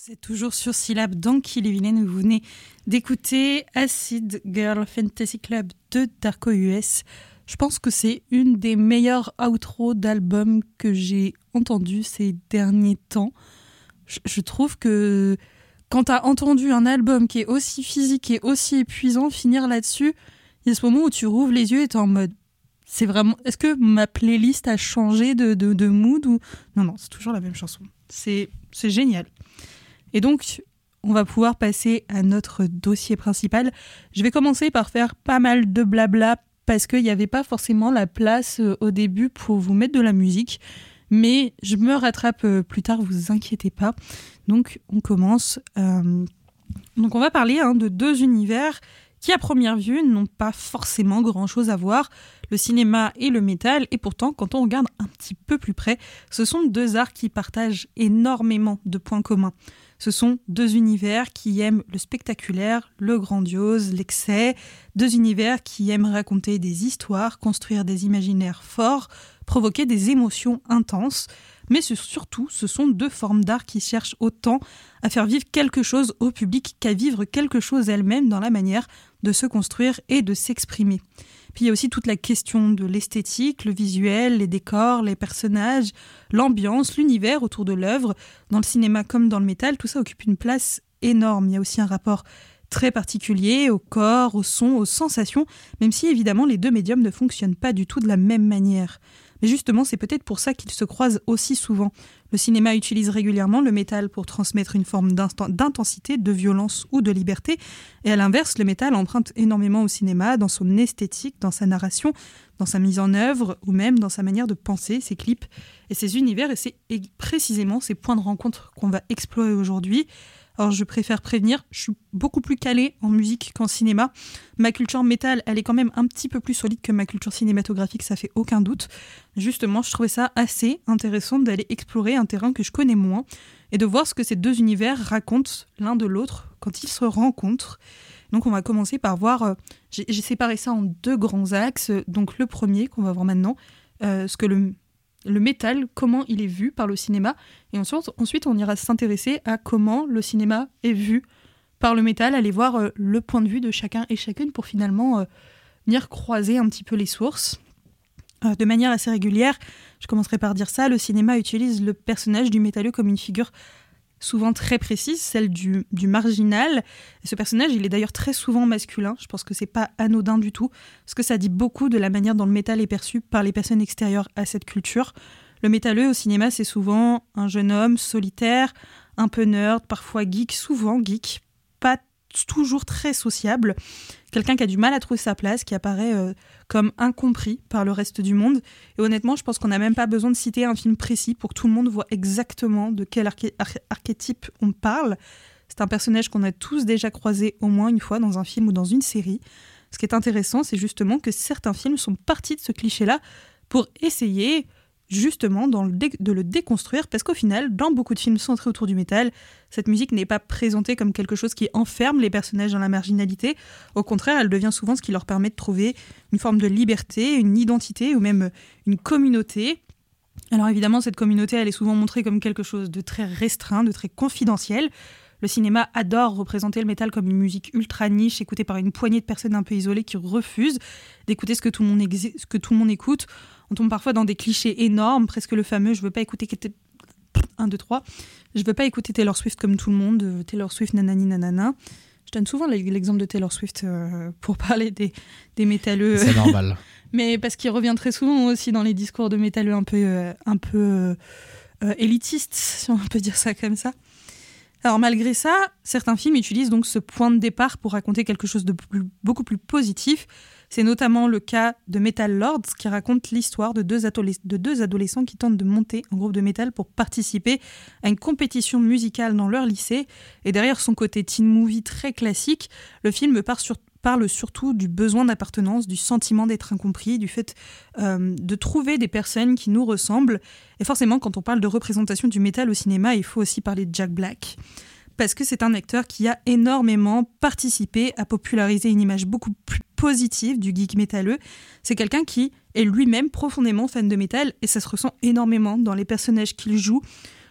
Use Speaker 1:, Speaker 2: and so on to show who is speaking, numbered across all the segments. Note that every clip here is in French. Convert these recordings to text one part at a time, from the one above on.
Speaker 1: C'est toujours sur Syllab dans Kill et Vilaine. Vous venez d'écouter Acid Girl Fantasy Club de Darko US. Je pense que c'est une des meilleures outros d'albums que j'ai entendues ces derniers temps. Je trouve que quand t'as entendu un album qui est aussi physique et aussi épuisant, finir là-dessus, il y a ce moment où tu rouvres les yeux et t'es en mode c'est vraiment... Est-ce que ma playlist a changé de mood ou... Non, c'est toujours la même chanson. C'est génial. Et donc, on va pouvoir passer à notre dossier principal. Je vais commencer par faire pas mal de blabla parce qu'il n'y avait pas forcément la place au début pour vous mettre de la musique. Mais je me rattrape plus tard, vous inquiétez pas. Donc, on commence. Donc, on va parler de deux univers qui, à première vue, n'ont pas forcément grand-chose à voir. Le cinéma et le métal. Et pourtant, quand on regarde un petit peu plus près, ce sont deux arts qui partagent énormément de points communs. Ce sont deux univers qui aiment le spectaculaire, le grandiose, l'excès. Deux univers qui aiment raconter des histoires, construire des imaginaires forts, provoquer des émotions intenses. Mais surtout, ce sont deux formes d'art qui cherchent autant à faire vivre quelque chose au public qu'à vivre quelque chose elles-mêmes dans la manière de se construire et de s'exprimer. Puis il y a aussi toute la question de l'esthétique, le visuel, les décors, les personnages, l'ambiance, l'univers autour de l'œuvre. Dans le cinéma comme dans le métal, tout ça occupe une place énorme. Il y a aussi un rapport très particulier au corps, au son, aux sensations, même si évidemment les deux médiums ne fonctionnent pas du tout de la même manière. Mais justement, c'est peut-être pour ça qu'ils se croisent aussi souvent. Le cinéma utilise régulièrement le métal pour transmettre une forme d'intensité, de violence ou de liberté. Et à l'inverse, le métal emprunte énormément au cinéma, dans son esthétique, dans sa narration, dans sa mise en œuvre, ou même dans sa manière de penser, ses clips et ses univers. Et c'est précisément ces points de rencontre qu'on va explorer aujourd'hui. Alors je préfère prévenir, je suis beaucoup plus calée en musique qu'en cinéma. Ma culture métal, elle est quand même un petit peu plus solide que ma culture cinématographique, ça fait aucun doute. Justement, je trouvais ça assez intéressant d'aller explorer un terrain que je connais moins et de voir ce que ces deux univers racontent l'un de l'autre quand ils se rencontrent. Donc on va commencer par voir, j'ai séparé ça en deux grands axes. Donc le premier qu'on va voir maintenant, ce que le métal, comment il est vu par le cinéma. Et ensuite, on ira s'intéresser à comment le cinéma est vu par le métal, aller voir le point de vue de chacun et chacune pour finalement venir croiser un petit peu les sources. De manière assez régulière, je commencerai par dire ça, le cinéma utilise le personnage du métalleux comme une figure souvent très précise, celle du marginal. Et ce personnage, il est d'ailleurs très souvent masculin. Je pense que c'est pas anodin du tout, parce que ça dit beaucoup de la manière dont le métal est perçu par les personnes extérieures à cette culture. Le métalleux au cinéma, c'est souvent un jeune homme solitaire, un peu nerd, parfois geek, souvent geek, pas toujours très sociable, quelqu'un qui a du mal à trouver sa place, qui apparaît comme incompris par le reste du monde. Et honnêtement, je pense qu'on n'a même pas besoin de citer un film précis pour que tout le monde voit exactement de quel archétype on parle. C'est un personnage qu'on a tous déjà croisé au moins une fois dans un film ou dans une série. Ce qui est intéressant, c'est justement que certains films sont partis de ce cliché-là pour essayer justement de le déconstruire, parce qu'au final, dans beaucoup de films centrés autour du métal, cette musique n'est pas présentée comme quelque chose qui enferme les personnages dans la marginalité. Au contraire, elle devient souvent ce qui leur permet de trouver une forme de liberté, une identité ou même une communauté. Alors évidemment, cette communauté, elle est souvent montrée comme quelque chose de très restreint, de très confidentiel. Le cinéma adore représenter le métal comme une musique ultra niche, écoutée par une poignée de personnes un peu isolées qui refusent d'écouter ce que tout le monde écoute. On tombe parfois dans des clichés énormes, presque le fameux « je veux pas écouter 1, 2, 3 ». Je veux pas écouter Taylor Swift comme tout le monde, Taylor Swift nanani nanana. Je donne souvent l'exemple de Taylor Swift pour parler des métalleux.
Speaker 2: C'est normal.
Speaker 1: Mais parce qu'il revient très souvent aussi dans les discours de métalleux un peu élitistes, si on peut dire ça comme ça. Alors malgré ça, certains films utilisent donc ce point de départ pour raconter quelque chose de beaucoup plus positif. C'est notamment le cas de Metal Lords, qui raconte l'histoire de deux adolescents qui tentent de monter un groupe de métal pour participer à une compétition musicale dans leur lycée. Et derrière son côté teen movie très classique, le film parle surtout du besoin d'appartenance, du sentiment d'être incompris, du fait de trouver des personnes qui nous ressemblent. Et forcément, quand on parle de représentation du métal au cinéma, il faut aussi parler de Jack Black, parce que c'est un acteur qui a énormément participé à populariser une image beaucoup plus positive du geek métalleux. C'est quelqu'un qui est lui-même profondément fan de métal, et ça se ressent énormément dans les personnages qu'il joue.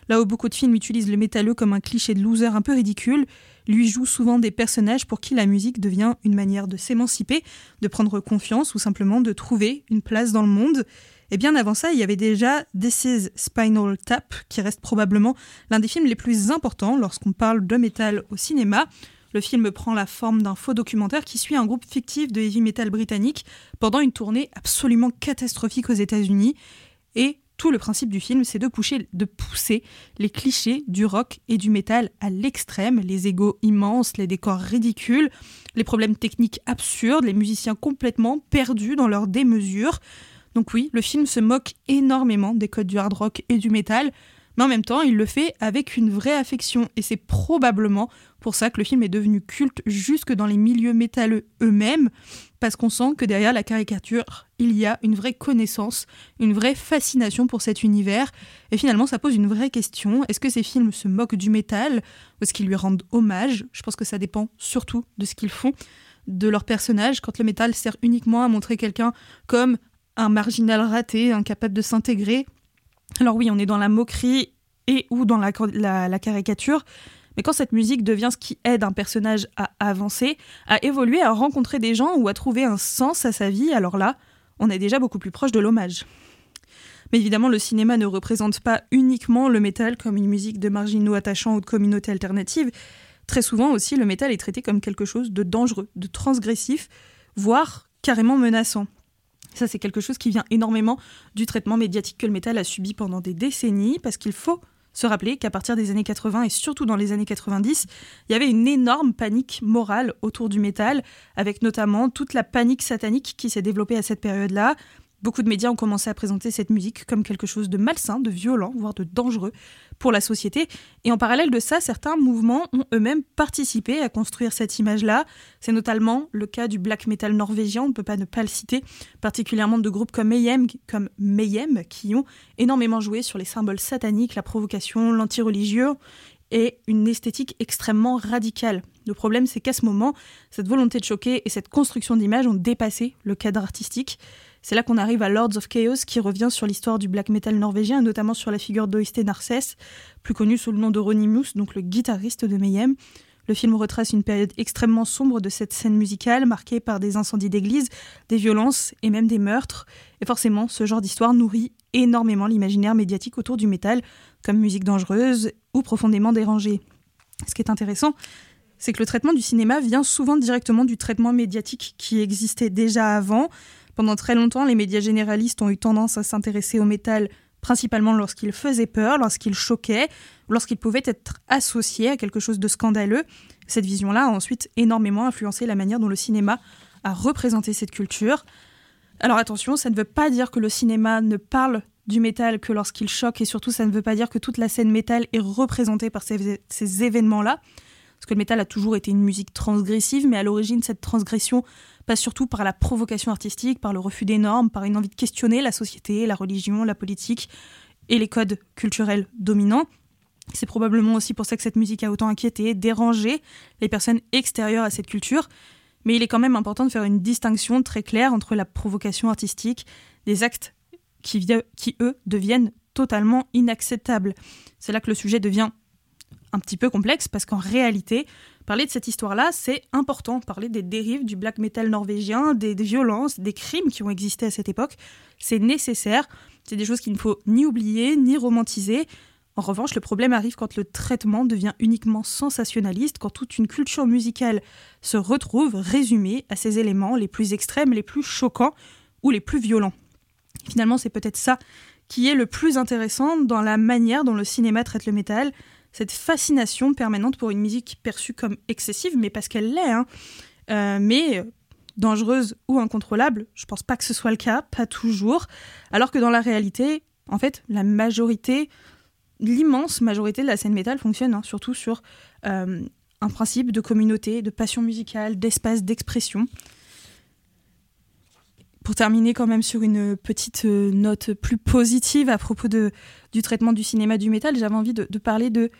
Speaker 1: Là où beaucoup de films utilisent le métalleux comme un cliché de loser un peu ridicule, lui joue souvent des personnages pour qui la musique devient une manière de s'émanciper, de prendre confiance ou simplement de trouver une place dans le monde. Et bien avant ça, il y avait déjà This Is Spinal Tap, qui reste probablement l'un des films les plus importants lorsqu'on parle de métal au cinéma. Le film prend la forme d'un faux documentaire qui suit un groupe fictif de heavy metal britannique pendant une tournée absolument catastrophique aux États-Unis. Et tout le principe du film, c'est de pousser les clichés du rock et du métal à l'extrême, les égos immenses, les décors ridicules, les problèmes techniques absurdes, les musiciens complètement perdus dans leur démesure. Donc oui, le film se moque énormément des codes du hard rock et du métal, mais en même temps, il le fait avec une vraie affection, et c'est probablement pour ça que le film est devenu culte jusque dans les milieux métalleux eux-mêmes, parce qu'on sent que derrière la caricature, il y a une vraie connaissance, une vraie fascination pour cet univers, et finalement ça pose une vraie question, est-ce que ces films se moquent du métal, ou est-ce qu'ils lui rendent hommage ? Je pense que ça dépend surtout de ce qu'ils font, de leur personnage, quand le métal sert uniquement à montrer quelqu'un comme un marginal raté, incapable de s'intégrer. Alors oui, on est dans la moquerie et ou dans la caricature, mais quand cette musique devient ce qui aide un personnage à avancer, à évoluer, à rencontrer des gens ou à trouver un sens à sa vie, alors là, on est déjà beaucoup plus proche de l'hommage. Mais évidemment, le cinéma ne représente pas uniquement le métal comme une musique de marginaux attachants ou de communautés alternatives. Très souvent aussi, le métal est traité comme quelque chose de dangereux, de transgressif, voire carrément menaçant. Ça, c'est quelque chose qui vient énormément du traitement médiatique que le métal a subi pendant des décennies, parce qu'il faut se rappeler qu'à partir des années 80 et surtout dans les années 90, il y avait une énorme panique morale autour du métal, avec notamment toute la panique satanique qui s'est développée à cette période-là. Beaucoup de médias ont commencé à présenter cette musique comme quelque chose de malsain, de violent, voire de dangereux pour la société. Et en parallèle de ça, certains mouvements ont eux-mêmes participé à construire cette image-là. C'est notamment le cas du black metal norvégien, on ne peut pas ne pas le citer, particulièrement de groupes comme Mayhem, qui ont énormément joué sur les symboles sataniques, la provocation, l'anti-religieux et une esthétique extrêmement radicale. Le problème, c'est qu'à ce moment, cette volonté de choquer et cette construction d'image ont dépassé le cadre artistique. C'est là qu'on arrive à Lords of Chaos, qui revient sur l'histoire du black metal norvégien, et notamment sur la figure d'Øystein Narcisse, plus connu sous le nom de Ronimus, donc le guitariste de Mayhem. Le film retrace une période extrêmement sombre de cette scène musicale, marquée par des incendies d'églises, des violences et même des meurtres. Et forcément, ce genre d'histoire nourrit énormément l'imaginaire médiatique autour du métal, comme musique dangereuse ou profondément dérangée. Ce qui est intéressant, c'est que le traitement du cinéma vient souvent directement du traitement médiatique qui existait déjà avant. Pendant très longtemps, les médias généralistes ont eu tendance à s'intéresser au métal principalement lorsqu'il faisait peur, lorsqu'il choquait, lorsqu'il pouvait être associé à quelque chose de scandaleux. Cette vision-là a ensuite énormément influencé la manière dont le cinéma a représenté cette culture. Alors attention, ça ne veut pas dire que le cinéma ne parle du métal que lorsqu'il choque, et surtout ça ne veut pas dire que toute la scène métal est représentée par ces événements-là. Parce que le métal a toujours été une musique transgressive, mais à l'origine, cette transgression passe surtout par la provocation artistique, par le refus des normes, par une envie de questionner la société, la religion, la politique et les codes culturels dominants. C'est probablement aussi pour ça que cette musique a autant inquiété, dérangé les personnes extérieures à cette culture. Mais il est quand même important de faire une distinction très claire entre la provocation artistique, des actes qui eux, deviennent totalement inacceptables. C'est là que le sujet devient un petit peu complexe, parce qu'en réalité, parler de cette histoire-là, c'est important. Parler des dérives du black metal norvégien, des violences, des crimes qui ont existé à cette époque, c'est nécessaire. C'est des choses qu'il ne faut ni oublier, ni romantiser. En revanche, le problème arrive quand le traitement devient uniquement sensationnaliste, quand toute une culture musicale se retrouve résumée à ces éléments les plus extrêmes, les plus choquants ou les plus violents. Finalement, c'est peut-être ça qui est le plus intéressant dans la manière dont le cinéma traite le métal, cette fascination permanente pour une musique perçue comme excessive, mais parce qu'elle l'est, mais dangereuse ou incontrôlable. Je pense pas que ce soit le cas, pas toujours. Alors que dans la réalité, en fait, l'immense majorité de la scène métal fonctionne surtout sur un principe de communauté, de passion musicale, d'espace d'expression. Pour terminer quand même sur une petite note plus positive à propos du traitement du cinéma du métal, j'avais envie de parler de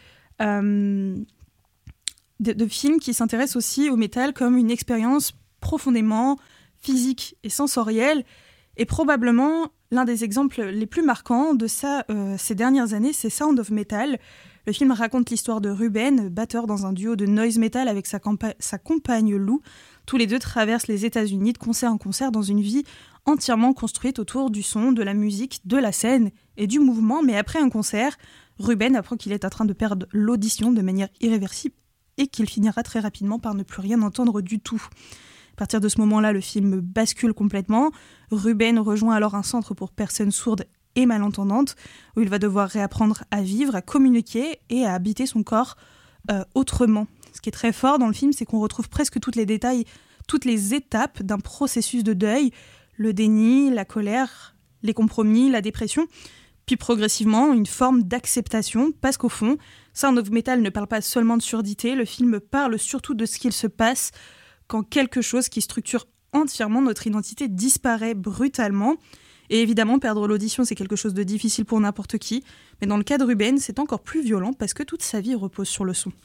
Speaker 1: films qui s'intéressent aussi au métal comme une expérience profondément physique et sensorielle, et probablement L'un des exemples les plus marquants de ça ces dernières années, c'est Sound of Metal. Le film raconte l'histoire de Ruben, batteur dans un duo de noise metal avec sa compagne Lou. Tous les deux traversent les États-Unis de concert en concert dans une vie entièrement construite autour du son, de la musique, de la scène et du mouvement. Mais après un concert, Ruben apprend qu'il est en train de perdre l'audition de manière irréversible et qu'il finira très rapidement par ne plus rien entendre du tout. À partir de ce moment-là, le film bascule complètement. Ruben rejoint alors un centre pour personnes sourdes et malentendantes, où il va devoir réapprendre à vivre, à communiquer et à habiter son corps autrement. Ce qui est très fort dans le film, c'est qu'on retrouve presque tous les détails, toutes les étapes d'un processus de deuil, le déni, la colère, les compromis, la dépression, puis progressivement une forme d'acceptation, parce qu'au fond, Sound of Metal ne parle pas seulement de surdité, le film parle surtout de ce qu'il se passe quand quelque chose qui structure entièrement notre identité disparaît brutalement. Et évidemment, perdre l'audition, c'est quelque chose de difficile pour n'importe qui, mais dans le cas de Ruben, c'est encore plus violent parce que toute sa vie repose sur le son.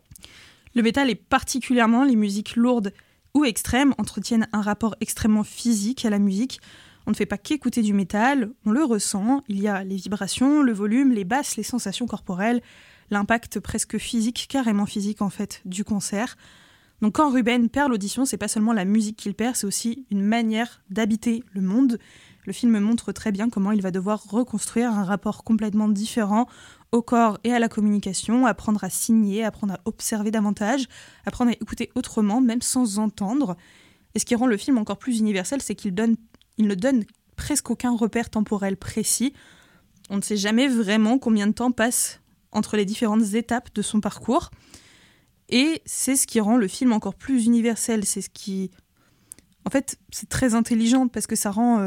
Speaker 1: Le métal et particulièrement les musiques lourdes ou extrêmes entretiennent un rapport extrêmement physique à la musique. On ne fait pas qu'écouter du métal, on le ressent, il y a les vibrations, le volume, les basses, les sensations corporelles, l'impact presque physique, carrément physique en fait, du concert. Donc quand Ruben perd l'audition, c'est pas seulement la musique qu'il perd, c'est aussi une manière d'habiter le monde. Le film montre très bien comment il va devoir reconstruire un rapport complètement différent au corps et à la communication, apprendre à signer, apprendre à observer davantage, apprendre à écouter autrement, même sans entendre. Et ce qui rend le film encore plus universel, c'est qu'il ne donne presque aucun repère temporel précis. On ne sait jamais vraiment combien de temps passe entre les différentes étapes de son parcours. Et c'est ce qui rend le film encore plus universel. C'est ce qui... En fait, c'est très intelligent parce que ça rend...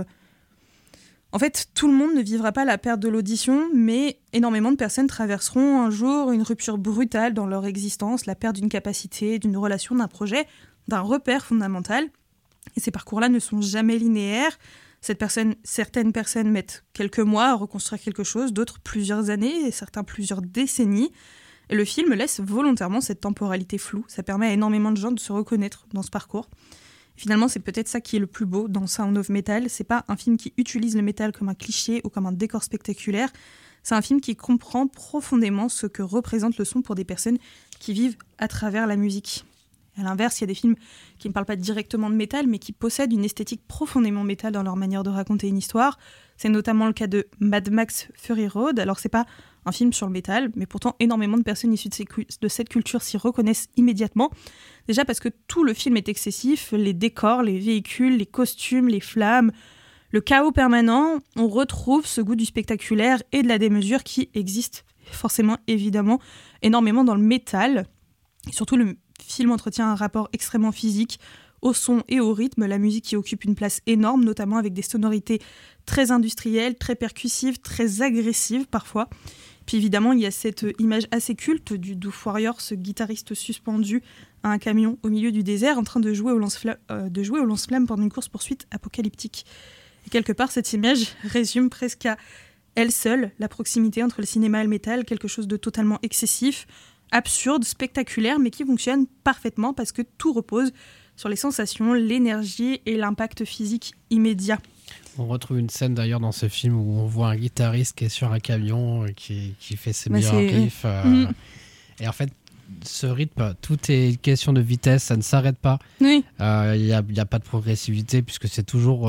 Speaker 1: En fait, tout le monde ne vivra pas la perte de l'audition, mais énormément de personnes traverseront un jour une rupture brutale dans leur existence, la perte d'une capacité, d'une relation, d'un projet, d'un repère fondamental. Et ces parcours-là ne sont jamais linéaires. Certaines personnes mettent quelques mois à reconstruire quelque chose, d'autres plusieurs années, et certains plusieurs décennies. Et le film laisse volontairement cette temporalité floue. Ça permet à énormément de gens de se reconnaître dans ce parcours. Finalement, c'est peut-être ça qui est le plus beau dans Sound of Metal. C'est pas un film qui utilise le métal comme un cliché ou comme un décor spectaculaire. C'est un film qui comprend profondément ce que représente le son pour des personnes qui vivent à travers la musique. À l'inverse, il y a des films qui ne parlent pas directement de métal, mais qui possèdent une esthétique profondément métal dans leur manière de raconter une histoire. C'est notamment le cas de Mad Max Fury Road. Alors, c'est pas un film sur le métal, mais pourtant énormément de personnes issues de cette culture s'y reconnaissent immédiatement. Déjà parce que tout le film est excessif, les décors, les véhicules, les costumes, les flammes, le chaos permanent. On retrouve ce goût du spectaculaire et de la démesure qui existe forcément, évidemment, énormément dans le métal. Et surtout, le film entretient un rapport extrêmement physique au son et au rythme, la musique qui occupe une place énorme, notamment avec des sonorités très industrielles, très percussives, très agressives parfois. Puis évidemment, il y a cette image assez culte du Doof Warrior, ce guitariste suspendu à un camion au milieu du désert en train de jouer au lance-flamme pendant une course-poursuite apocalyptique. Et quelque part, cette image résume presque à elle seule la proximité entre le cinéma et le métal, quelque chose de totalement excessif, absurde, spectaculaire, mais qui fonctionne parfaitement parce que tout repose sur les sensations, l'énergie et l'impact physique immédiat.
Speaker 2: On retrouve une scène d'ailleurs dans ce film où on voit un guitariste qui est sur un camion qui fait ses meilleurs riffs. Et en fait, ce rythme, tout est question de vitesse, ça ne s'arrête pas.
Speaker 1: Oui.
Speaker 2: Y a pas de progressivité puisque c'est toujours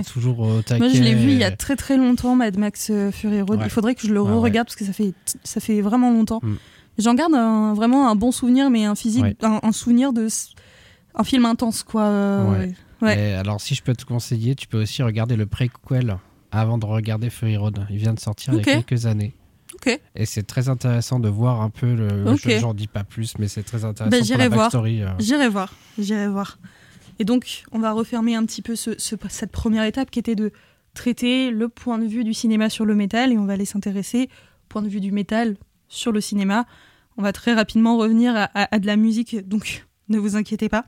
Speaker 2: au taquet.
Speaker 1: Moi, je l'ai vu il y a très très longtemps, Mad Max Fury Road. Ouais. Il faudrait que je le re-regarde parce que ça fait vraiment longtemps. J'en garde vraiment un bon souvenir, mais un souvenir de un film intense, quoi.
Speaker 2: Ouais. Et alors, si je peux te conseiller, tu peux aussi regarder le préquel avant de regarder Fury Road. Il vient de sortir il y a quelques années. Et c'est très intéressant de voir un peu j'en dis pas plus, mais c'est très intéressant pour la backstory.
Speaker 1: J'irai voir. Et donc, on va refermer un petit peu cette première étape qui était de traiter le point de vue du cinéma sur le métal, et on va aller s'intéresser au point de vue du métal sur le cinéma. On va très rapidement revenir à de la musique, donc ne vous inquiétez pas.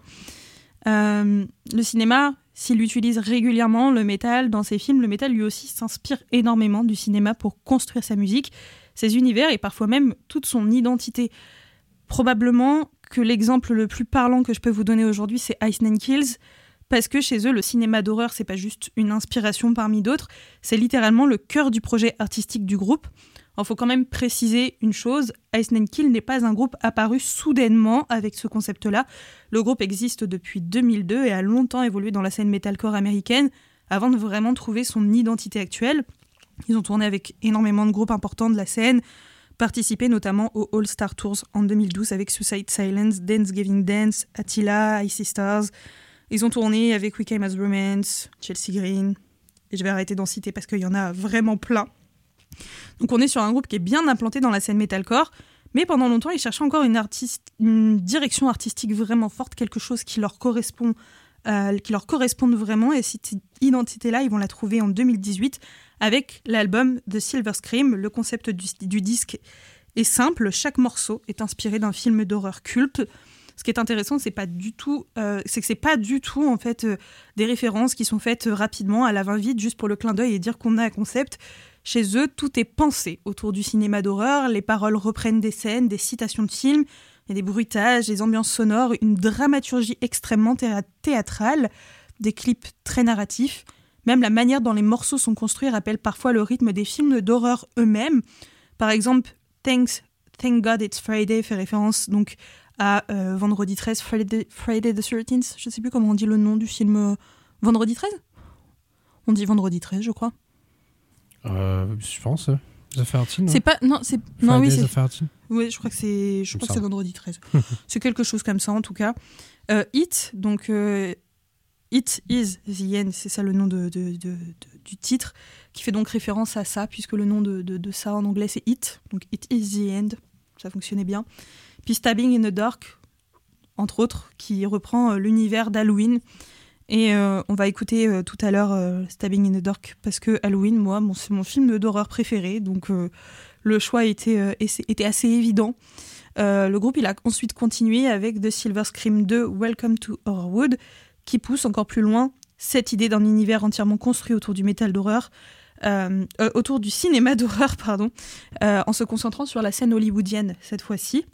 Speaker 1: Le cinéma, s'il utilise régulièrement le métal dans ses films, le métal lui aussi s'inspire énormément du cinéma pour construire sa musique, ses univers et parfois même toute son identité. Probablement que l'exemple le plus parlant que je peux vous donner aujourd'hui, c'est Ice Nine Kills, parce que chez eux, le cinéma d'horreur, c'est pas juste une inspiration parmi d'autres, c'est littéralement le cœur du projet artistique du groupe. Il faut quand même préciser une chose, Ice Nine Kills n'est pas un groupe apparu soudainement avec ce concept-là. Le groupe existe depuis 2002 et a longtemps évolué dans la scène metalcore américaine avant de vraiment trouver son identité actuelle. Ils ont tourné avec énormément de groupes importants de la scène, participé notamment aux All Star Tours en 2012 avec Suicide Silence, Dance Giving Dance, Attila, Icy Stars. Ils ont tourné avec We Came As Romance, Chelsea Green, et je vais arrêter d'en citer parce qu'il y en a vraiment plein. Donc on est sur un groupe qui est bien implanté dans la scène metalcore, mais pendant longtemps ils cherchaient encore une direction artistique vraiment forte, quelque chose qui leur corresponde vraiment, et cette identité-là ils vont la trouver en 2018 avec l'album The Silver Scream. Le concept du disque est simple, chaque morceau est inspiré d'un film d'horreur culte. Ce qui est intéressant, c'est que c'est pas du tout en fait des références qui sont faites rapidement à la va-vite juste pour le clin d'œil et dire qu'on a un concept. Chez eux, tout est pensé autour du cinéma d'horreur. Les paroles reprennent des scènes, des citations de films, il y a des bruitages, des ambiances sonores, une dramaturgie extrêmement théâtrale, des clips très narratifs. Même la manière dont les morceaux sont construits rappelle parfois le rythme des films d'horreur eux-mêmes. Par exemple, Thank God It's Friday fait référence donc à Vendredi 13, Friday the 13th. Je ne sais plus comment on dit le nom du film. Vendredi 13 ? On dit Vendredi 13, je crois.
Speaker 2: Je pense. The 13.
Speaker 1: C'est pas. Non, c'est. Non, oui, c'est.
Speaker 2: The 13.
Speaker 1: Oui, je crois que c'est. Je crois que c'est Vendredi 13. C'est quelque chose comme ça, en tout cas. It, donc. It is the end, c'est ça le nom du titre, qui fait donc référence à ça, puisque le nom de ça en anglais c'est It, donc It is the end, ça fonctionnait bien. Puis Stabbing in the Dark, entre autres, qui reprend l'univers d'Halloween. Et on va écouter tout à l'heure Stabbing in the Dark, parce que Halloween, moi, c'est mon film d'horreur préféré, donc le choix était assez évident. Le groupe il a ensuite continué avec The Silver Scream 2, Welcome to Horrorwood, qui pousse encore plus loin cette idée d'un univers entièrement construit autour du métal d'horreur, autour du cinéma d'horreur, en se concentrant sur la scène hollywoodienne cette fois-ci.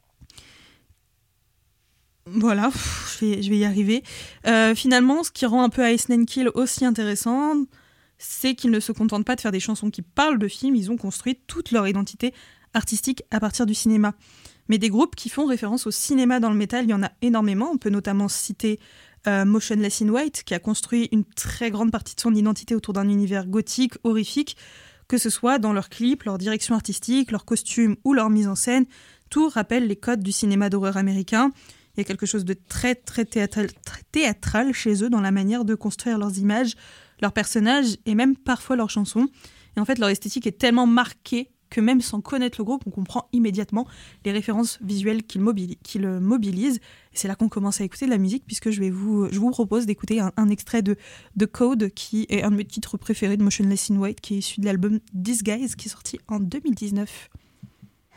Speaker 1: Voilà, je vais y arriver. Finalement, ce qui rend un peu Ice Nine Kills aussi intéressant, c'est qu'ils ne se contentent pas de faire des chansons qui parlent de films, ils ont construit toute leur identité artistique à partir du cinéma. Mais des groupes qui font référence au cinéma dans le métal, il y en a énormément. On peut notamment citer Motionless in White, qui a construit une très grande partie de son identité autour d'un univers gothique, horrifique, que ce soit dans leurs clips, leur direction artistique, leurs costumes ou leur mise en scène. Tout rappelle les codes du cinéma d'horreur américain. Il y a quelque chose de très, très théâtral chez eux dans la manière de construire leurs images, leurs personnages et même parfois leurs chansons. Et en fait, leur esthétique est tellement marquée que même sans connaître le groupe, on comprend immédiatement les références visuelles qu'ils mobilisent. Et c'est là qu'on commence à écouter de la musique, puisque je vous propose d'écouter un extrait de Code, qui est un de mes titres préférés de Motionless in White, qui est issu de l'album Disguise, qui est sorti en 2019.